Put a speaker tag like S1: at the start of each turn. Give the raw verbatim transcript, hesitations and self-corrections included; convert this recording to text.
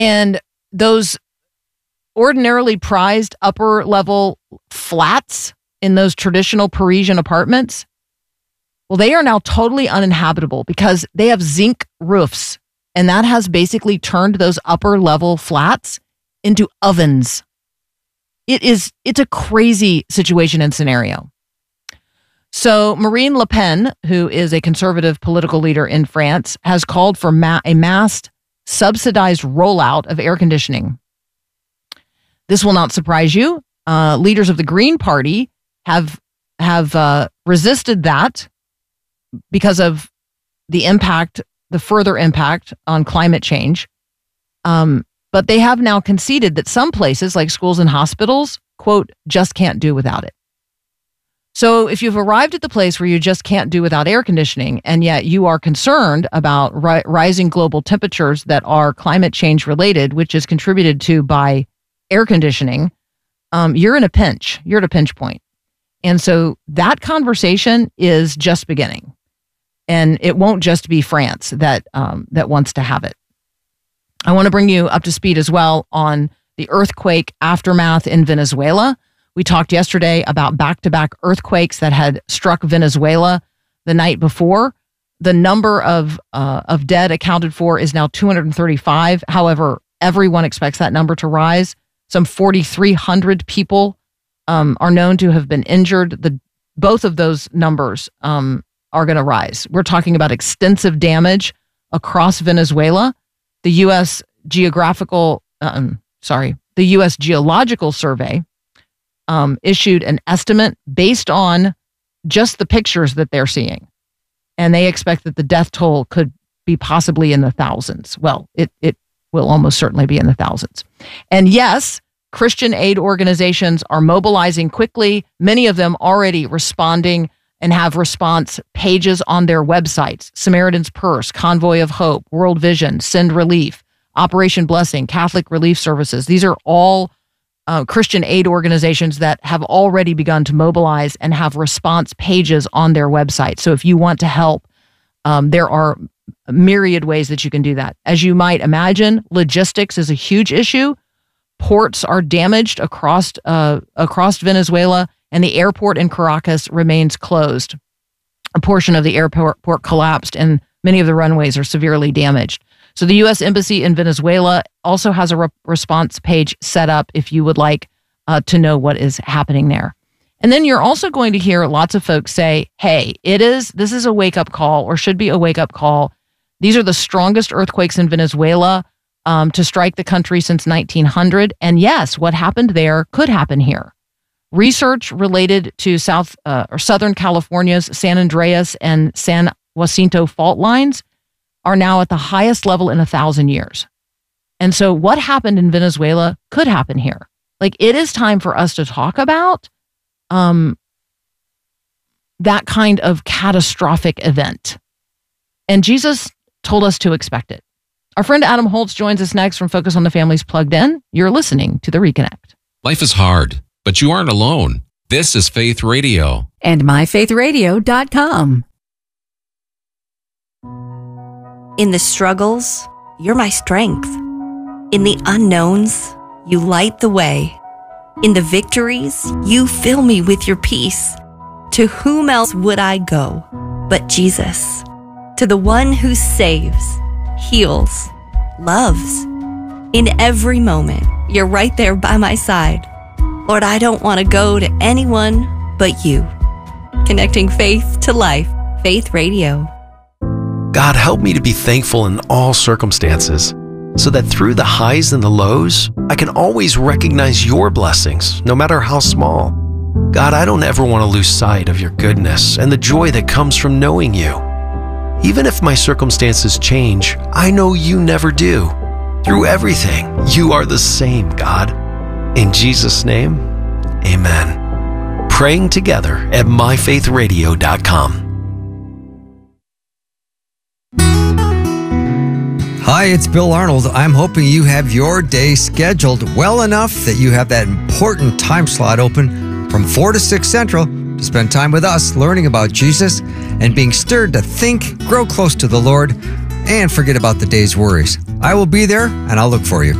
S1: And those ordinarily prized upper level flats in those traditional Parisian apartments, well, they are now totally uninhabitable because they have zinc roofs. And that has basically turned those upper level flats into ovens. It is, it's a crazy situation and scenario. So Marine Le Pen, who is a conservative political leader in France, has called for ma- a mass subsidized rollout of air conditioning. This will not surprise you. Uh, leaders of the Green Party have have uh, resisted that because of the impact, the further impact on climate change. Um, but they have now conceded that some places, like schools and hospitals, quote, just can't do without it. So if you've arrived at the place where you just can't do without air conditioning, and yet you are concerned about ri- rising global temperatures that are climate change related, which is contributed to by air conditioning, um, you're in a pinch. You're at a pinch point. And so that conversation is just beginning. And it won't just be France that um, that wants to have it. I want to bring you up to speed as well on the earthquake aftermath in Venezuela. We talked yesterday about back-to-back earthquakes that had struck Venezuela the night before. The number of uh, of dead accounted for is now two hundred thirty-five. However, everyone expects that number to rise. Some forty-three hundred people um, are known to have been injured. The both of those numbers um, are going to rise. We're talking about extensive damage across Venezuela. The U S Geographical, um, sorry, the U S Geological Survey um, issued an estimate based on just the pictures that they're seeing. And they expect that the death toll could be possibly in the thousands. Well, it it will almost certainly be in the thousands. And yes, Christian aid organizations are mobilizing quickly, many of them already responding and have response pages on their websites. Samaritan's Purse, Convoy of Hope, World Vision, Send Relief, Operation Blessing, Catholic Relief Services. These are all uh, Christian aid organizations that have already begun to mobilize and have response pages on their website. So if you want to help, um, there are myriad ways that you can do that. As you might imagine, logistics is a huge issue. Ports are damaged across uh, across Venezuela, and the airport in Caracas remains closed. A portion of the airport port collapsed, and many of the runways are severely damaged. So the U S Embassy in Venezuela also has a re- response page set up if you would like uh, to know what is happening there. And then you're also going to hear lots of folks say, hey, it is this is a wake-up call, or should be a wake-up call. These are the strongest earthquakes in Venezuela um, to strike the country since nineteen hundred. And yes, what happened there could happen here. Research related to South uh, or Southern California's San Andreas and San Jacinto fault lines are now at the highest level in a thousand years. And so what happened in Venezuela could happen here. Like, it is time for us to talk about um, that kind of catastrophic event. And Jesus told us to expect it. Our friend Adam Holtz joins us next from Focus on the Family's Plugged In. You're listening to The Reconnect.
S2: Life is hard, but you aren't alone. This is Faith Radio.
S3: And my faith radio dot com.
S4: In the struggles, you're my strength. In the unknowns, you light the way. In the victories, you fill me with your peace. To whom else would I go but Jesus? To the one who saves, heals, loves. In every moment, you're right there by my side. Lord, I don't want to go to anyone but you. Connecting faith to life. Faith Radio.
S5: God, help me to be thankful in all circumstances, so that through the highs and the lows, I can always recognize your blessings, no matter how small. God, I don't ever want to lose sight of your goodness and the joy that comes from knowing you. Even if my circumstances change, I know you never do. Through everything, you are the same, God. In Jesus' name, amen. Praying together at my faith radio dot com.
S6: Hi, it's Bill Arnold. I'm hoping you have your day scheduled well enough that you have that important time slot open from four to six Central to spend time with us learning about Jesus and being stirred to think, grow close to the Lord, and forget about the day's worries. I will be there, and I'll look for you.